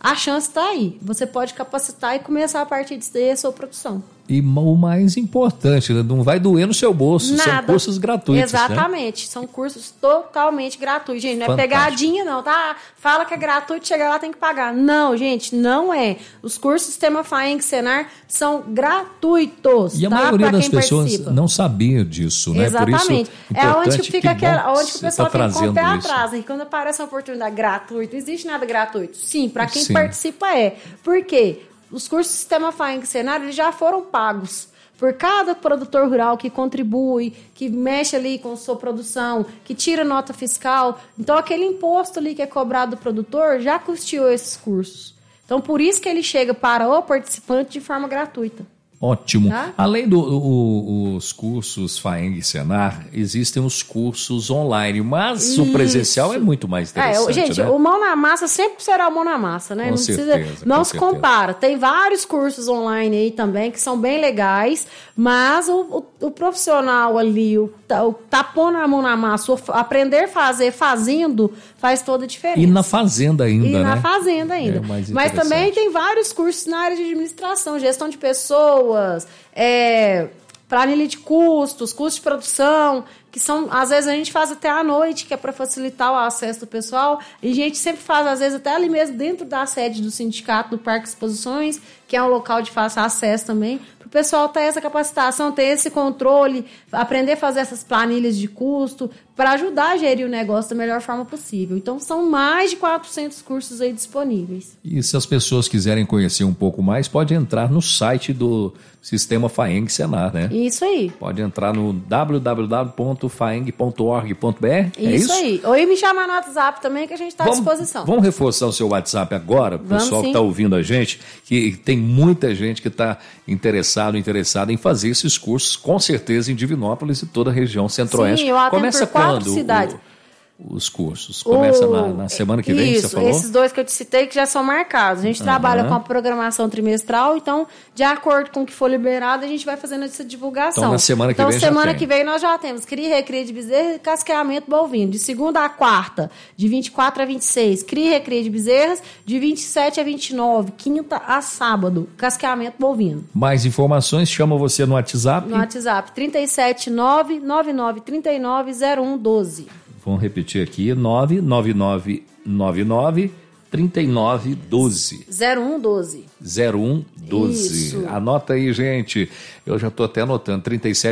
a chance está aí. Você pode capacitar e começar a partir disso daí a sua produção. E o mais importante, não vai doer no seu bolso. Nada. São cursos gratuitos. Exatamente. Né? São cursos totalmente gratuitos. Gente, não é Fantástico. pegadinha, não, tá? Fala que é gratuito, chega lá tem que pagar. Não, gente, não é. Os cursos do Sistema FAENG Senar são gratuitos. E a tá? maioria pra das quem pessoas participa. não sabia disso, né? Exatamente. Por isso, é onde que fica onde que o pessoal tá tem que com o pé trazendo isso. atrás. E quando aparece uma oportunidade gratuita, não existe nada gratuito. Sim, para quem Sim. participa é. Por quê? Os cursos do Sistema FAENG Senar, eles já foram pagos. Por cada produtor rural que contribui, que mexe ali com sua produção, que tira nota fiscal. Então, aquele imposto ali que é cobrado do produtor já custeou esses cursos. Então, por isso que ele chega para o participante de forma gratuita. Ótimo. Tá? Além dos cursos FAENG e Senar, existem os cursos online, mas o presencial é muito mais interessante. Gente, né? o mão na massa sempre será o mão na massa, né? Com Não certeza, precisa, não com se certeza. compara. Tem vários cursos online aí também que são bem legais, mas o profissional ali, o tá pondo a mão na massa, aprender a fazer fazendo, faz toda a diferença. E na fazenda ainda, E né? na fazenda ainda. É mais Mas também interessante. tem vários cursos na área de administração, gestão de pessoas, planilha de custos, custo de produção, que são, às vezes a gente faz até à noite, que é para facilitar o acesso do pessoal, e a gente sempre faz, às vezes, até ali mesmo dentro da sede do sindicato do Parque Exposições, que é um local de fácil acesso também, para o pessoal ter essa capacitação, ter esse controle, aprender a fazer essas planilhas de custo, para ajudar a gerir o negócio da melhor forma possível. Então, são mais de 400 cursos aí disponíveis. E se as pessoas quiserem conhecer um pouco mais, pode entrar no site do Sistema FAENG Senar, né? Isso aí. Pode entrar no www.faeng.org.br. É isso aí. Ou me chamar no WhatsApp também, que a gente está à disposição. Vamos reforçar o seu WhatsApp agora, o pessoal que está ouvindo a gente, que tem muita gente que está interessada em fazer esses cursos, com certeza em Divinópolis e toda a região centro-oeste. Sim, eu atendo Começa por 4 quando cidades. Os cursos? Começa na semana que vem, isso, você falou? Esses dois que eu te citei que já são marcados. A gente trabalha com a programação trimestral, então, de acordo com o que for liberado, a gente vai fazendo essa divulgação. Então, na semana que vem semana que vem nós já temos cria e recria de bezerra e casqueamento bovino. De segunda a quarta, de 24 a 26, cria e recria de bezerras, de 27 a 29, quinta a sábado, casqueamento bovino. Mais informações, chama você no WhatsApp? No WhatsApp, 379-9939-0112. Vamos repetir aqui, 99999-3912. 0112. 0112. Isso. Anota aí, gente. Eu já estou até anotando.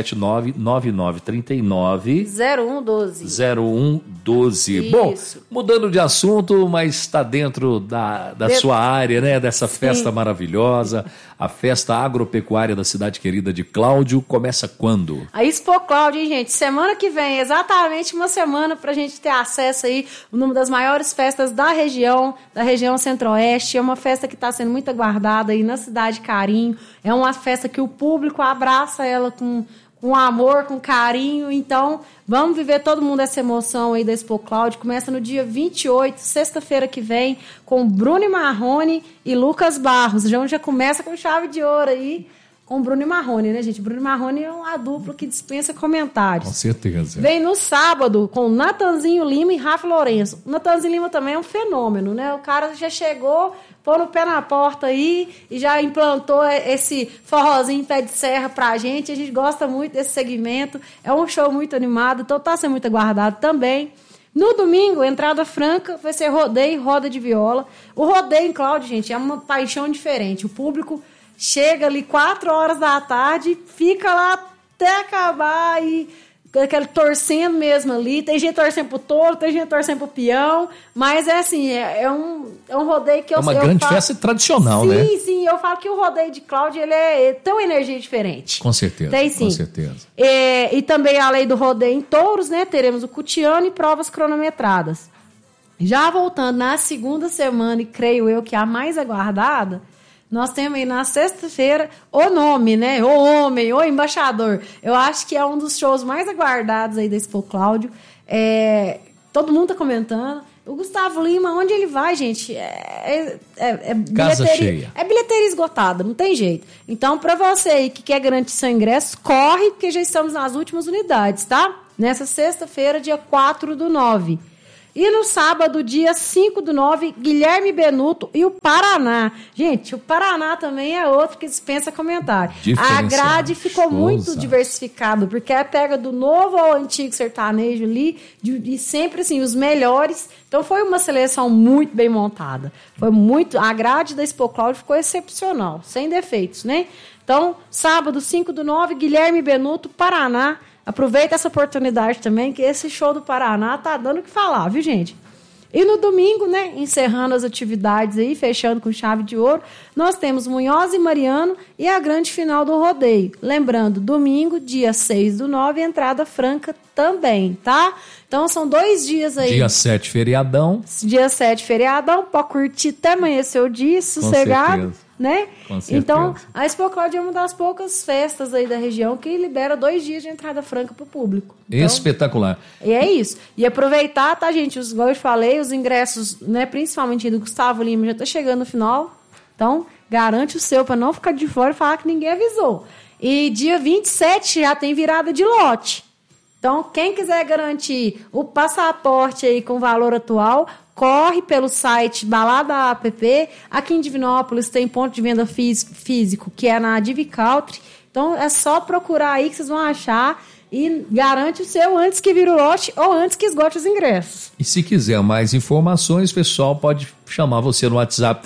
379-9939. 0112. 0112. Isso. Bom, mudando de assunto, mas está dentro da sua área, né? Dessa festa maravilhosa. A festa agropecuária da cidade querida de Cláudio começa quando? A Expo Cláudio, hein, gente? Semana que vem, exatamente uma semana para a gente ter acesso aí, uma das maiores festas da região Centro-Oeste. É uma festa que está sendo muito aguardada aí na cidade Carinho. É uma festa que o público abraça ela com amor, com carinho. Então, vamos viver todo mundo essa emoção aí da Expo Cláudio. Começa no dia 28, sexta-feira que vem, com Bruno Marrone e Lucas Barros. Já começa com chave de ouro aí, com Bruno Marrone, né, gente? Bruno Marrone é uma dupla que dispensa comentários. Com certeza. Vem no sábado com Natanzinho Lima e Rafa Lourenço. O Natanzinho Lima também é um fenômeno, né? O cara já chegou, pôr o pé na porta aí e já implantou esse forrozinho pé de serra pra gente. A gente gosta muito desse segmento. É um show muito animado, então tá sendo muito aguardado também. No domingo, entrada franca, vai ser rodeio e roda de viola. O rodeio em Cláudio, gente, é uma paixão diferente. O público chega ali 4 horas da tarde, fica lá até acabar e aquele torcendo mesmo ali. Tem gente torcendo pro touro, tem gente torcendo pro peão, mas é assim, é um rodeio que eu... É uma grande festa tradicional, sim, né? Sim, eu falo que o rodeio de Cláudio, ele tem uma energia diferente. Com certeza, tem sim. Com certeza. E também, além do rodeio em touros, né, teremos o cutiano e provas cronometradas. Já voltando na segunda semana, e creio eu que é a mais aguardada, nós temos aí na sexta-feira o nome, né? O homem, o embaixador. Eu acho que é um dos shows mais aguardados aí da Expo Cláudio. Todo mundo tá comentando. O Gustavo Lima, onde ele vai, gente? Casa cheia. É bilheteria esgotada, não tem jeito. Então, para você aí que quer garantir seu ingresso, corre, porque já estamos nas últimas unidades, tá? Nessa sexta-feira, dia 4/9. E no sábado, dia 5/9, Guilherme Benuto e o Paraná. Gente, o Paraná também é outro que dispensa comentário. A grade ficou muito diversificada, porque pega do novo ao antigo sertanejo ali, e sempre assim, os melhores. Então foi uma seleção muito bem montada. A grade da Expo Cláudio ficou excepcional, sem defeitos, né? Então, sábado, 5/9, Guilherme Benuto, Paraná. Aproveita essa oportunidade também, que esse show do Paraná tá dando o que falar, viu, gente? E no domingo, né, encerrando as atividades aí, fechando com chave de ouro, nós temos Munhoz e Mariano e a grande final do rodeio. Lembrando, domingo, dia 6/9, entrada franca também, tá? Então, são 2 dias aí. Dia 7, feriadão. Dia 7, feriadão, pode curtir até amanhecer o dia, sossegado, né? Então, a Expo Cláudio é uma das poucas festas aí da região que libera 2 dias de entrada franca para o público. Então, espetacular. E é isso. E aproveitar, tá, gente? Igual eu falei, os ingressos, né, principalmente do Gustavo Lima, já tá chegando no final. Então, garante o seu para não ficar de fora e falar que ninguém avisou. E dia 27 já tem virada de lote. Então, quem quiser garantir o passaporte aí com valor atual, corre pelo site Balada App. Aqui em Divinópolis tem ponto de venda físico, que é na Divicaltry. Então, é só procurar aí que vocês vão achar e garante o seu antes que vire o lote ou antes que esgote os ingressos. E se quiser mais informações, o pessoal pode chamar você no WhatsApp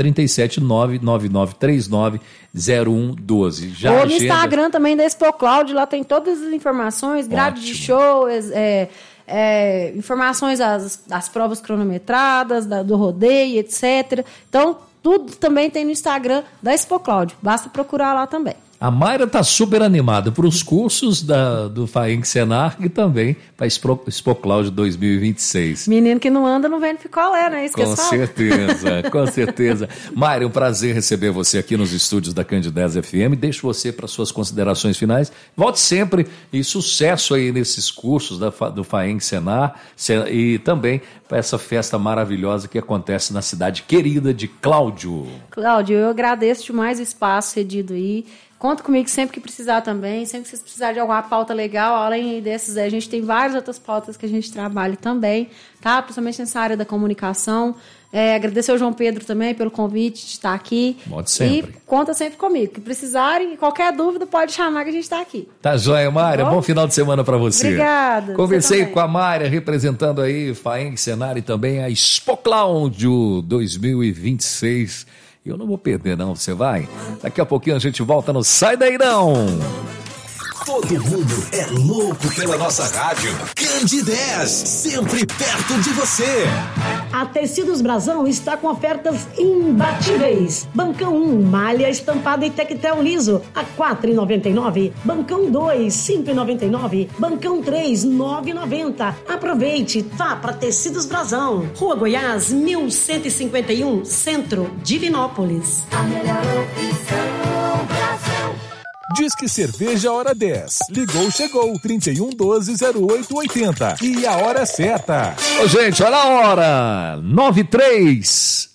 379-9939-0112. Ou no Instagram também da Expo Cláudio, lá tem todas as informações, grade de show, informações das provas cronometradas, do rodeio, etc. Então, tudo também tem no Instagram da Expo Cláudio. Basta procurar lá também. A Mayra está super animada para os cursos do FAENC Senar e também para a Expo Cláudio 2026. Menino que não anda não vende picolé, não é isso que Com certeza, com certeza. Mayra, é um prazer receber você aqui nos estúdios da Candidez FM. Deixo você para suas considerações finais. Volte sempre e sucesso aí nesses cursos do FAENC Senar e também para essa festa maravilhosa que acontece na cidade querida de Cláudio. Cláudio, eu agradeço demais o espaço cedido aí. Conta comigo sempre que precisar também, sempre que vocês precisarem de alguma pauta legal, além dessas, a gente tem várias outras pautas que a gente trabalha também, tá? Principalmente nessa área da comunicação. Agradecer ao João Pedro também pelo convite de estar aqui. Pode sempre. E conta sempre comigo. Que precisarem, qualquer dúvida pode chamar que a gente está aqui. Tá joia, Mayra. Bom final de semana para você. Obrigada. Conversei com a Mayra, representando aí FAENC Senar e também a Expo Cláudio 2026. Eu não vou perder, não. Você vai? Daqui a pouquinho a gente volta no Sai Daí Não. Todo mundo é louco pela nossa rádio. Candidez, sempre perto de você. A Tecidos Brasão está com ofertas imbatíveis. Bancão 1, malha estampada e tectel liso, a R$ 4,99. Bancão 2, R$ 5,99. Bancão 3, R$ 9,90. Aproveite, vá para Tecidos Brasão. Rua Goiás, 1151, Centro, Divinópolis. A melhor opção, Brasão. Disque Cerveja Hora 10. Ligou, chegou. 3112-0880. E a hora certa. Ô, gente, olha a hora. 9:03.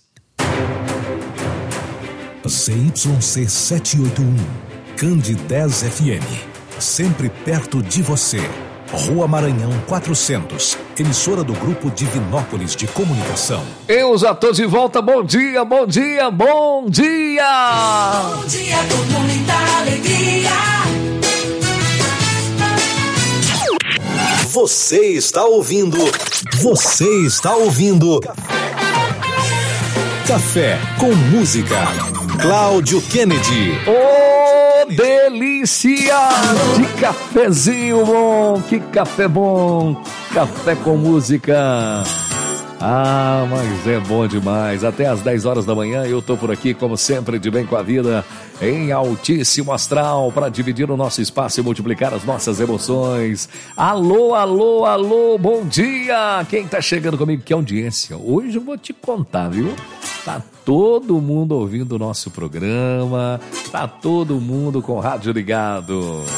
ZYC 781. Candidez FM. Sempre perto de você. Rua Maranhão 400. Emissora do Grupo Divinópolis de Comunicação. Eu já tô de volta. Bom dia, bom dia, bom dia. Bom dia com muita alegria. Você está ouvindo. Café com Música. Cláudio Kennedy. Ô, delícia de cafezinho bom. Que café bom. Café com música. Ah, mas é bom demais. Até às 10 horas da manhã eu tô por aqui, como sempre, de bem com a vida, em altíssimo astral, para dividir o nosso espaço e multiplicar as nossas emoções. Alô, alô, alô, bom dia! Quem tá chegando comigo? Que audiência! Hoje eu vou te contar, viu? Tá todo mundo ouvindo o nosso programa, tá todo mundo com o rádio ligado.